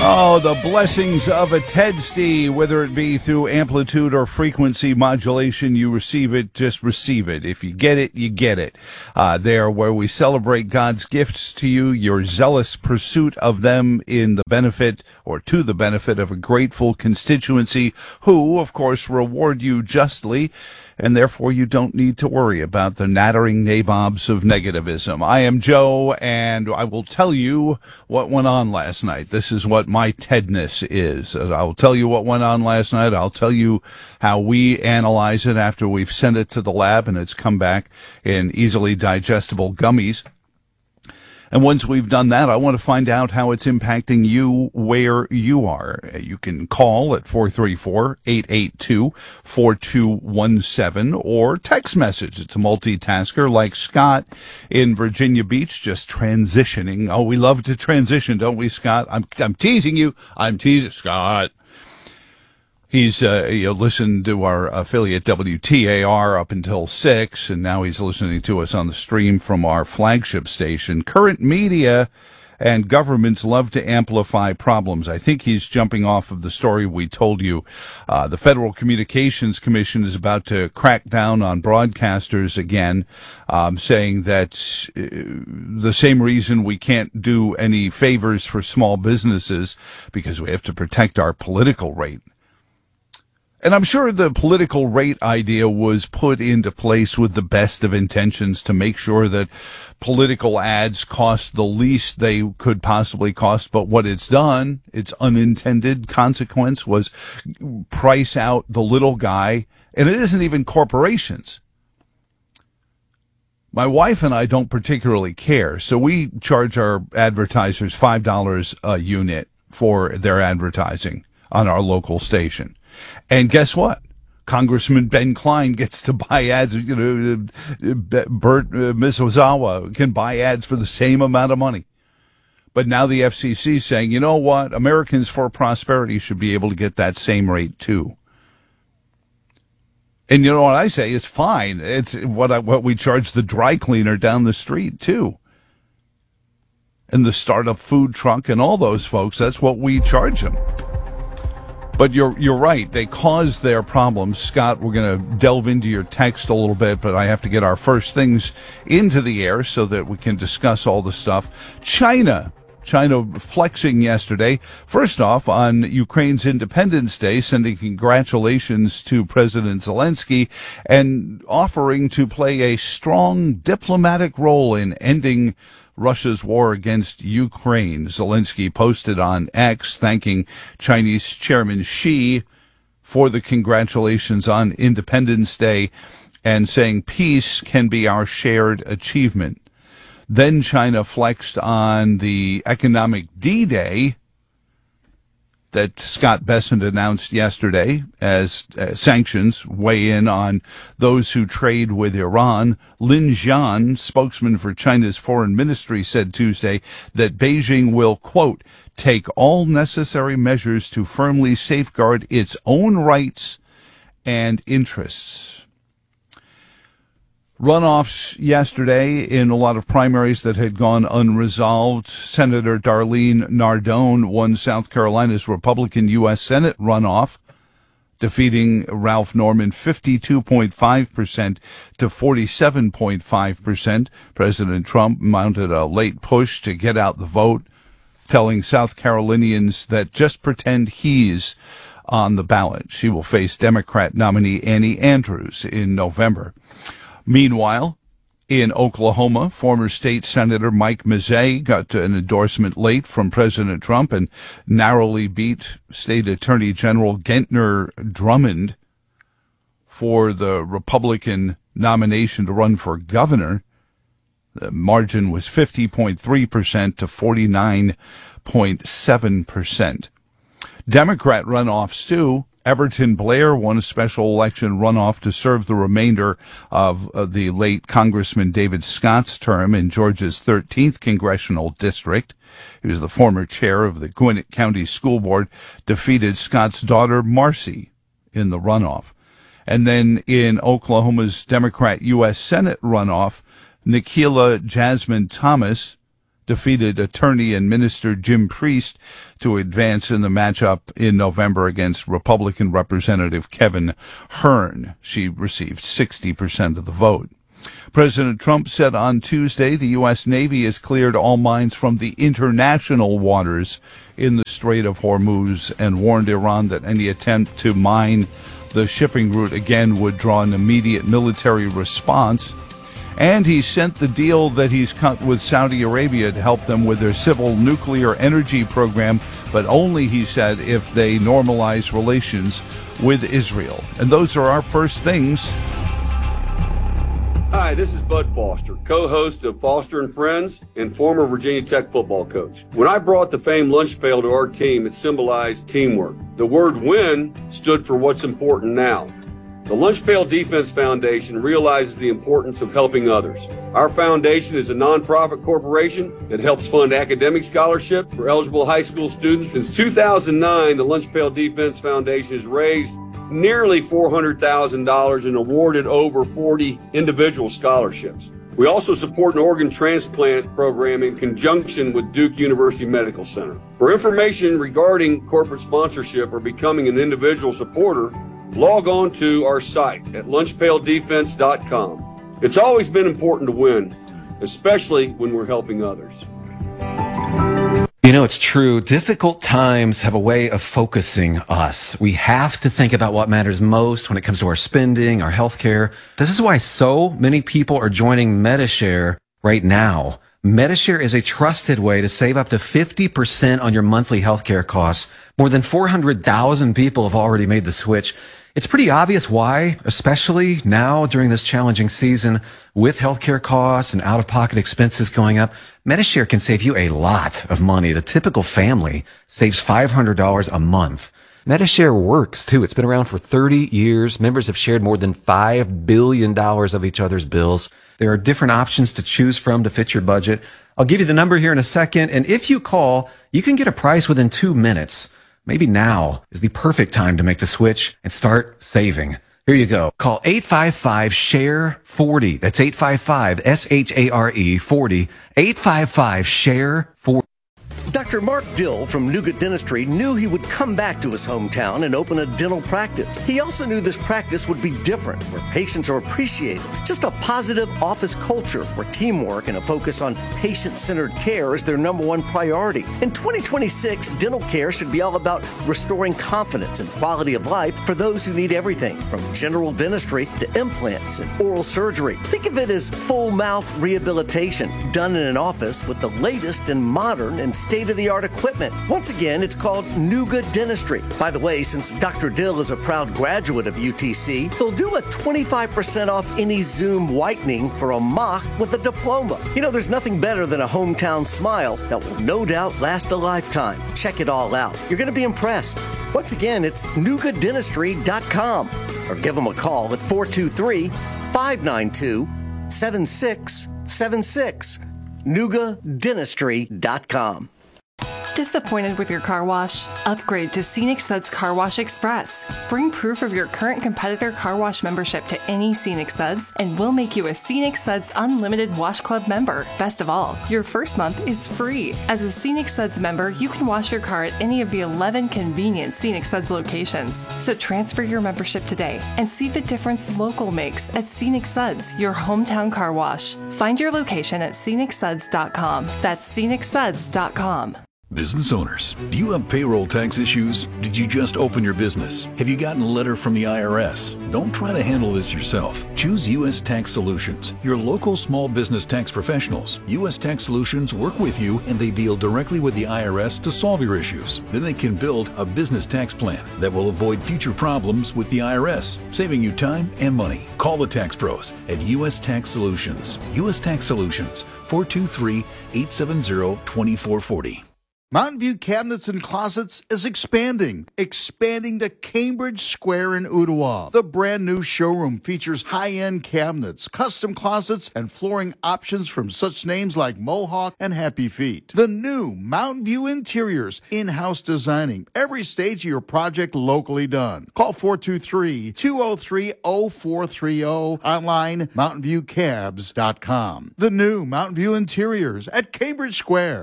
Oh, the blessings of a TEDSD, whether it be through amplitude or frequency modulation, you receive it, just receive it. If you get it, you get it. There where we celebrate God's gifts to you, your zealous pursuit of them in the benefit or to the benefit of a grateful constituency who, of course, reward you justly, and therefore you don't need to worry about the nattering nabobs of negativism. I am Joe, and I will tell you what went on last night. This is what my Tedness is. I'll tell you what went on last night. I'll tell you how we analyze it after we've sent it to the lab and it's come back in easily digestible gummies. And once we've done that, I want to find out how it's impacting you where you are. You can call at 434-882-4217 or text message. It's a multitasker like Scott in Virginia Beach, just transitioning. Oh, we love to transition, don't we, Scott? I'm teasing you. I'm teasing Scott. He's listened to our affiliate WTAR up until 6, and now he's listening to us on the stream from our flagship station. Current media and governments love to amplify problems. I think he's jumping off of the story we told you. The Federal Communications Commission is about to crack down on broadcasters again, saying that the same reason we can't do any favors for small businesses because we have to protect our political rate. And I'm sure the political rate idea was put into place with the best of intentions to make sure that political ads cost the least they could possibly cost. But what it's done, its unintended consequence was price out the little guy. And it isn't even corporations. My wife and I don't particularly care, so we charge our advertisers $5 a unit for their advertising on our local station. And guess what? Congressman Ben Klein gets to buy ads. Bert Mizozawa can buy ads for the same amount of money. But now the FCC is saying, you know what? Americans for Prosperity should be able to get that same rate too. And you know what I say? It's fine. It's what we charge the dry cleaner down the street too. And the startup food truck and all those folks, that's what we charge them. But you're right. They cause their problems. Scott, we're going to delve into your text a little bit, but I have to get our first things into the air so that we can discuss all the stuff. China flexing yesterday. First off, on Ukraine's Independence Day, sending congratulations to President Zelensky and offering to play a strong diplomatic role in ending Russia's war against Ukraine. Zelensky posted on X thanking Chinese Chairman Xi for the congratulations on Independence Day and saying peace can be our shared achievement. Then China flexed on the economic D-Day that Scott Bessent announced yesterday as sanctions weigh in on those who trade with Iran. Lin Jian, spokesman for China's foreign ministry, said Tuesday that Beijing will, quote, take all necessary measures to firmly safeguard its own rights and interests. Runoffs yesterday in a lot of primaries that had gone unresolved. Senator Darlene Nardone won South Carolina's Republican U.S. Senate runoff, defeating Ralph Norman 52.5% to 47.5%. President Trump mounted a late push to get out the vote, telling South Carolinians that just pretend he's on the ballot. She will face Democrat nominee Annie Andrews in November. Meanwhile, in Oklahoma, former state senator Mike Mazzei got an endorsement late from President Trump and narrowly beat state attorney general Gentner Drummond for the Republican nomination to run for governor. The margin was 50.3% to 49.7%. Democrat runoffs, too. Everton Blair won a special election runoff to serve the remainder of the late Congressman David Scott's term in Georgia's 13th congressional district. He was the former chair of the Gwinnett County School Board, defeated Scott's daughter Marcy in the runoff. And then in Oklahoma's Democrat U.S. Senate runoff, Nikila Jasmine Thomas defeated attorney and minister Jim Priest to advance in the matchup in November against Republican Representative Kevin Hern. She received 60% of the vote. President Trump said on Tuesday the U.S. Navy has cleared all mines from the international waters in the Strait of Hormuz and warned Iran that any attempt to mine the shipping route again would draw an immediate military response. And he sent the deal that he's cut with Saudi Arabia to help them with their civil nuclear energy program, but only, he said, if they normalize relations with Israel. And those are our first things. Hi, this is Bud Foster, co-host of Foster and Friends and former Virginia Tech football coach. When I brought the famed lunch pail to our team, it symbolized teamwork. The word win stood for what's important now. The Lunch Pail Defense Foundation realizes the importance of helping others. Our foundation is a nonprofit corporation that helps fund academic scholarship for eligible high school students. Since 2009, the Lunch Pail Defense Foundation has raised nearly $400,000 and awarded over 40 individual scholarships. We also support an organ transplant program in conjunction with Duke University Medical Center. For information regarding corporate sponsorship or becoming an individual supporter, log on to our site at lunchpaildefense.com. It's always been important to win, especially when we're helping others. You know, it's true. Difficult times have a way of focusing us. We have to think about what matters most when it comes to our spending, our healthcare. This is why so many people are joining Medi-Share right now. Medi-Share is a trusted way to save up to 50% on your monthly healthcare costs. More than 400,000 people have already made the switch. It's pretty obvious why, especially now during this challenging season with healthcare costs and out-of-pocket expenses going up. Medi-Share can save you a lot of money. The typical family saves $500 a month. Medi-Share works too. It's been around for 30 years. Members have shared more than $5 billion of each other's bills. There are different options to choose from to fit your budget. I'll give you the number here in a second. And if you call, you can get a price within 2 minutes. Maybe now is the perfect time to make the switch and start saving. Here you go. Call 855-SHARE-40. That's 855-SHARE 40. 855-SHARE-40. Dr. Mark Dill from Nuga Dentistry knew he would come back to his hometown and open a dental practice. He also knew this practice would be different, where patients are appreciated. Just a positive office culture where teamwork and a focus on patient-centered care is their number one priority. In 2026, dental care should be all about restoring confidence and quality of life for those who need everything from general dentistry to implants and oral surgery. Think of it as full mouth rehabilitation done in an office with the latest and modern and state-of-the-art equipment. Once again, it's called Nuga Dentistry. By the way, since Dr. Dill is a proud graduate of UTC, they'll do a 25% off any Zoom whitening for a mock with a diploma. You know, there's nothing better than a hometown smile that will no doubt last a lifetime. Check it all out. You're going to be impressed. Once again, it's NugaDentistry.com or give them a call at 423-592-7676. NugaDentistry.com. Disappointed with your car wash? Upgrade to Scenic Suds Car Wash Express. Bring proof of your current competitor car wash membership to any Scenic Suds, and we'll make you a Scenic Suds Unlimited Wash Club member. Best of all, your first month is free. As a Scenic Suds member, you can wash your car at any of the 11 convenient Scenic Suds locations. So transfer your membership today and see the difference local makes at Scenic Suds, your hometown car wash. Find your location at scenicsuds.com. That's scenicsuds.com. Business owners, do you have payroll tax issues? Did you just open your business? Have you gotten a letter from the IRS? Don't try to handle this yourself. Choose U.S. Tax Solutions, your local small business tax professionals. U.S. Tax Solutions work with you and they deal directly with the IRS to solve your issues. Then they can build a business tax plan that will avoid future problems with the IRS, saving you time and money. Call the tax pros at U.S. Tax Solutions. U.S. Tax Solutions, 423-870-2440. Mountain View Cabinets and Closets is expanding to Cambridge Square in Ottawa. The brand new showroom features high-end cabinets, custom closets, and flooring options from such names like Mohawk and Happy Feet. The new Mountain View Interiors, in-house designing, every stage of your project locally done. Call 423-203-0430, online mountainviewcabs.com. The new Mountain View Interiors at Cambridge Square.